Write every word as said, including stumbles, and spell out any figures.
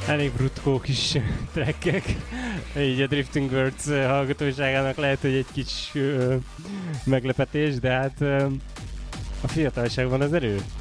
elég brutkó kis trekkek. Így a Drifting Birds hallgatóságának lehet, hogy egy kis ö, meglepetés, de hát ö, a fiatalságban az erő.